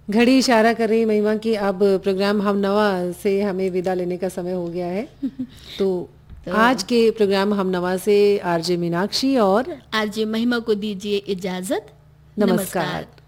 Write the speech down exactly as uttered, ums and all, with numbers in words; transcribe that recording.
घड़ी इशारा कर रही महिमा कि अब प्रोग्राम हम नवा से हमें विदा लेने का समय हो गया है। तो, तो आज के प्रोग्राम हम नवा से आरजे मीनाक्षी और आरजे महिमा को दीजिए इजाजत। नमस्कार, नमस्कार।